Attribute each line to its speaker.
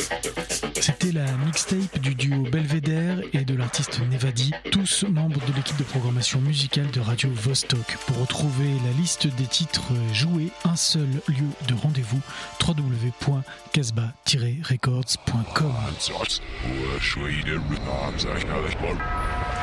Speaker 1: C'était la mixtape du duo Belvedere et de l'artiste Nevadi, tous membres de l'équipe de programmation musicale de Radio Vostok. Pour retrouver la liste des titres joués, un seul lieu de rendez-vous, www.casbah-records.com.